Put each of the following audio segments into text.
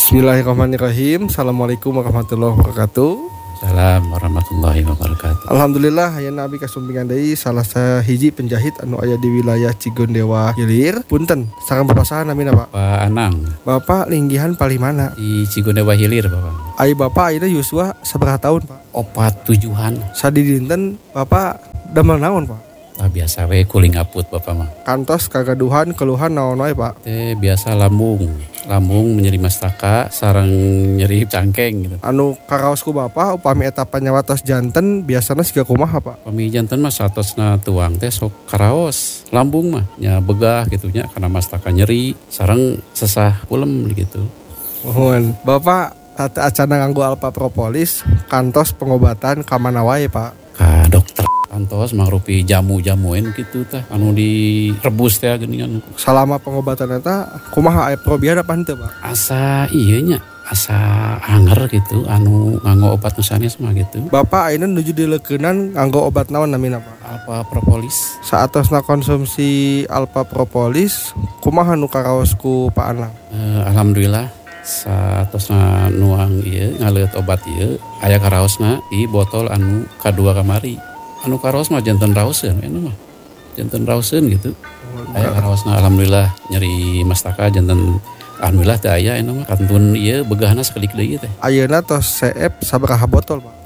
Bismillahirrahmanirrahim. Assalamualaikum warahmatullahi wabarakatuh. Assalamualaikum warahmatullahi wabarakatuh. Alhamdulillah ayeuna abi kasumpingan deui salah sahiji penjahit anu aya di wilayah Cigondewa Hilir. Punten, sareng bapak saha namina, Pak? Pak Anang. Bapak linggihan palimana? Di Cigondewa Hilir, Bapak. Ai bapak ayeuna yuswa sabaraha tahun, Pak? 47-an. Sadi dinten bapak damel naon, Pak? Biasa we kuling aput Bapak mah. Kantos kagaduhan keluhan naon wae, Pak? Biasa lambung menyeri mastaka sareng nyeri cangkeng gitu. Anu karaosku bapak upami eta panyawatos janten biasana siga kumaha, Pak? Upami janten mah satosna tuang teh sok karaos. Lambung mah nya begah gitu nya karena mastaka nyeri sareng sesah ulem gitu. Mohon bapak tata acana nganggo alpa propolis kantos pengobatan ka mana wae, Pak? Ka dokter kantos mangrupi jamu-jamuin gitu tah anu direbus teh geuningan. Selama pengobatan eta kumaha aya probiar apa henteu, Pak? Asa ieu nya asa anger gitu anu nganggo obat nu sanes mah gitu. Bapak ayeuna nuju dileukeunnan nganggo obat naon namina, Pak? Alpa propolis. Saatosna konsumsi alpa propolis kumaha nu karaos ku Pak Anang? Alhamdulillah saatosna nuang ieu ngaleut obat ieu aya karaosna di botol anu kadua kamari. Anu karaos mah janten raoseun anu mah. Janten raoseun gitu. Aya karaosna alhamdulillah nyeri mastaka janten alhamdulillah teh aya anu mah kantun ieu begahna sakalik deui teh. Ayeuna tos CF sabaraha botol, Pak?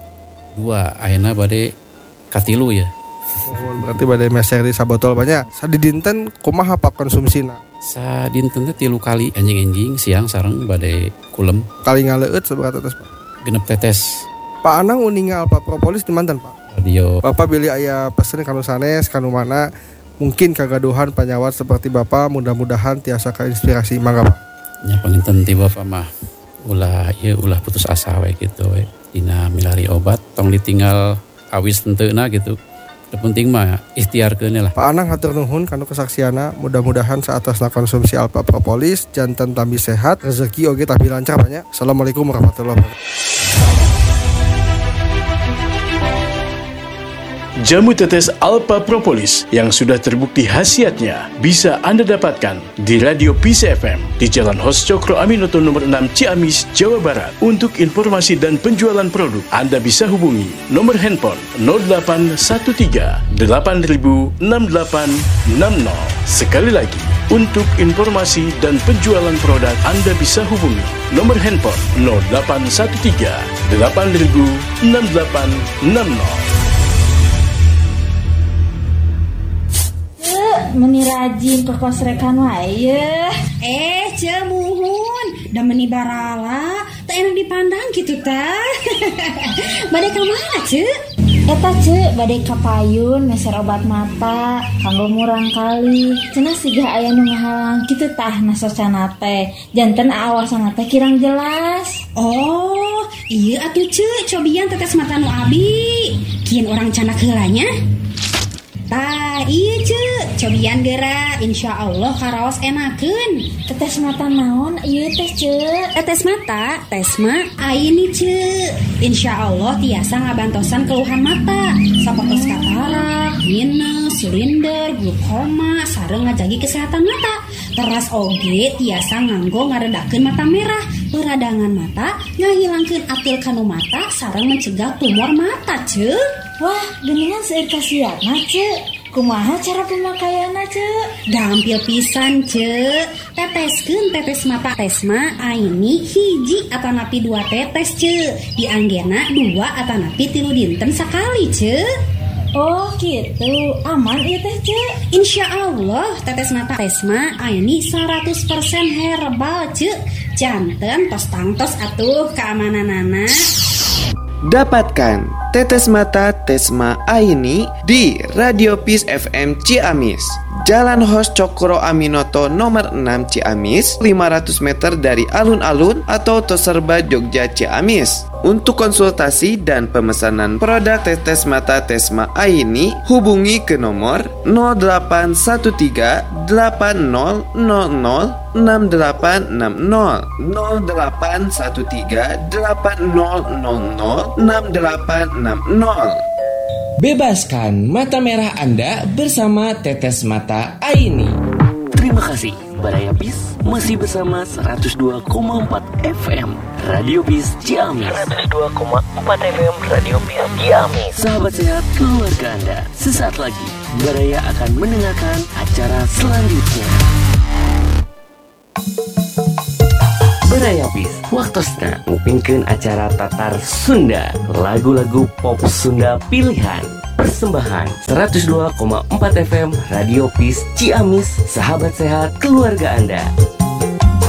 2 ayeuna bade katilu ya. Berarti bade meser di sabotol banyak. Sadi dinten kumaha Pak konsumsina? Sadinten teh 3 kali enjing-enjing siang sareng bade kulem. Kali ngaleueut sabaraha tetes, Pak? 6 tetes. Pak Anang uninga alpa propolis di manten, Pak? Radio. Bapak pilih aya pesen kanu sanes kanu mana mungkin kagaduhan panyawat seperti Bapak mudah-mudahan tiasa kainspirasi mangga, Pak. Nya panginten ti Bapak mah ulah putus asa we gitu we. Dina milari obat tong ditinggal awis tenteuna gitu. Penting mah ikhtiarkeun lah. Pak Anang hatur nuhun kanu kesaksiana, mudah-mudahan saatosna konsumsi alpa propolis janten tambi sehat, rezeki oge tambi lancar banyak. Assalamualaikum warahmatullahi wabarakatuh. Jamu tetes Alpa Propolis yang sudah terbukti khasiatnya bisa Anda dapatkan di Radio Peace FM di Jalan Hos Cokro Aminoto nomor 6 Ciamis, Jawa Barat. Untuk informasi dan penjualan produk, Anda bisa hubungi nomor handphone 0813 8000 6860. Sekali lagi, untuk informasi dan penjualan produk, Anda bisa hubungi nomor handphone 0813 8000 6860. Meni rajin ke kos rekan wae. Cemuhun da meni barala teu enak dipandang gitu tah. Bade ka mana, Ce? Eta Ce, bade ka payun meser obat mata kanggo murang kali. Cenah siga aya nu ngahalang kitu tah nasocana teh. Janten aawasana teh kirang jelas. Oh, ieu atuh Ce, cobian tetes mata nu abi. Kieun urang canak heulanya. Tah, iya Ce, cobian geura, insya Allah karaos enakeun. Tetes mata naon ieu teh Ce? Tetes mata, tesma ayeuni Ce. Insya Allah tiasa ngabantosan keluhan mata, sapotos katarak, minus, silinder, glukoma, sareng ngajagi kesehatan mata. Teras oge tiasa nganggo ngaredakeun mata merah, peradangan mata, ngahilangkeun atil kanu mata, sareng mencegah tumor mata Ce. Wah, geuningan seueur kasiatna Ce. Kumaha cara pemakaianna Ce? Gampil pisan Ce. Teteskeun tetes mata tesma aini hiji atanapi 2 tetes Ce. Dianggena 2 atanapi 3 dinten sakali Ce. Oh gitu, aman ieu teh Ce. Insya Allah tetes mata tesma aini 100% herbal Ce. Janten tos tangtos atuh keamananana. Dapatkan tetes mata Tesma Aini di Radio Peace FM Ciamis, Jalan Hos Cokro Aminoto nomor 6 Ciamis, 500 meter dari alun-alun atau Toserba Jogja Ciamis. Untuk konsultasi dan pemesanan produk tetes mata Tesma Aini, hubungi ke nomor 0813 8000 6860 0813 8000 6860. Bebaskan mata merah Anda bersama tetes mata Aini. Terima kasih. Baraya Peace masih bersama 102,4 FM Radio Peace Ciamis. 102,4 FM Radio Peace Ciamis. Sahabat sehat keluarga Anda, sesaat lagi Baraya akan mendengarkan acara selanjutnya. Baraya Peace, waktosna ngupingkeun acara Tatar Sunda, lagu-lagu pop Sunda pilihan. Persembahan 102,4 FM Radio Peace Ciamis, sahabat sehat keluarga Anda.